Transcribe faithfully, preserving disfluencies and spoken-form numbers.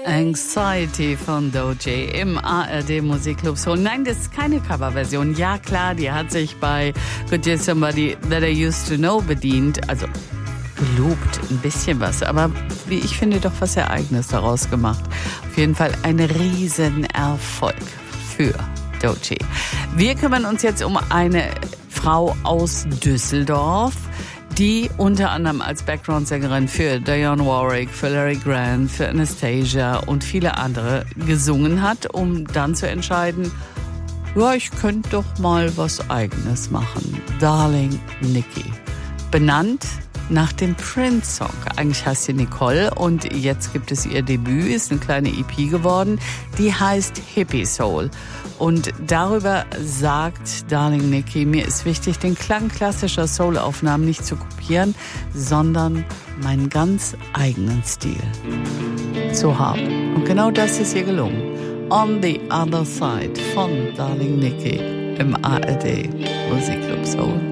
Anxiety von Doechii im A R D Musikclub Soul. Nein, das ist keine Coverversion. Ja klar, die hat sich bei Could You Somebody That I Used to Know bedient. Also gelobt, ein bisschen was. Aber wie ich finde, doch was sehr Eigenes daraus gemacht. Auf jeden Fall ein Riesenerfolg für Doechii. Wir kümmern uns jetzt um eine Frau aus Düsseldorf, die unter anderem als Background-Sängerin für Dionne Warwick, für Larry Grant, für Anastasia und viele andere gesungen hat, um dann zu entscheiden, ja, ich könnte doch mal was Eigenes machen. Darling Nikki. Benannt nach dem Prince-Song. Eigentlich heißt sie Nicole und jetzt gibt es ihr Debüt, ist eine kleine E P geworden, die heißt Hippie Soul. Und darüber sagt Darling Nikki, mir ist wichtig, den Klang klassischer Soul-Aufnahmen nicht zu kopieren, sondern meinen ganz eigenen Stil zu haben. Und genau das ist ihr gelungen. On the Other Side von Darling Nikki im A R D Musikclub Soul.